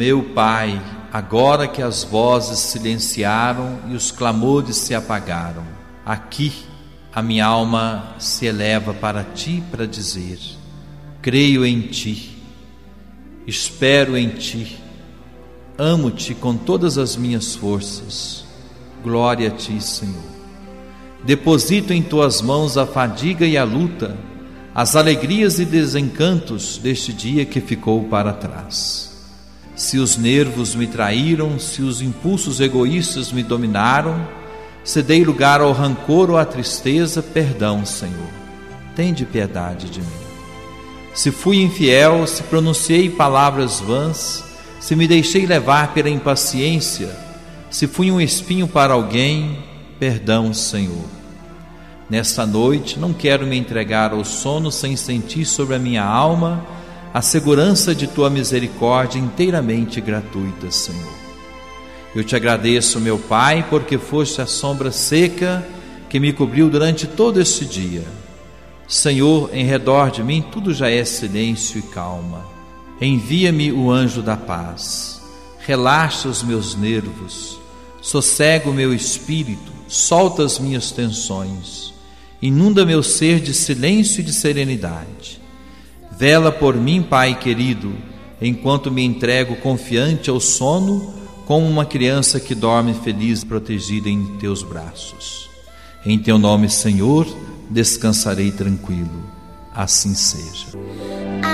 Meu Pai, agora que as vozes silenciaram e os clamores se apagaram, aqui a minha alma se eleva para Ti para dizer: creio em Ti, espero em Ti, amo-Te com todas as minhas forças. Glória a Ti, Senhor. Deposito em Tuas mãos a fadiga e a luta, as alegrias e desencantos deste dia que ficou para trás. Se os nervos me traíram, se os impulsos egoístas me dominaram, se dei lugar ao rancor ou à tristeza, perdão, Senhor. Tende piedade de mim. Se fui infiel, se pronunciei palavras vãs, se me deixei levar pela impaciência, se fui um espinho para alguém, perdão, Senhor. Nesta noite não quero me entregar ao sono sem sentir sobre a minha alma a segurança de Tua misericórdia inteiramente gratuita, Senhor. Eu Te agradeço, meu Pai, porque foste a sombra seca que me cobriu durante todo este dia. Senhor, em redor de mim tudo já é silêncio e calma. Envia-me o anjo da paz. Relaxa os meus nervos, sossega o meu espírito, solta as minhas tensões, inunda meu ser de silêncio e de serenidade. Vela por mim, Pai querido, enquanto me entrego confiante ao sono, como uma criança que dorme feliz, protegida em Teus braços. Em Teu nome, Senhor, descansarei tranquilo. Assim seja.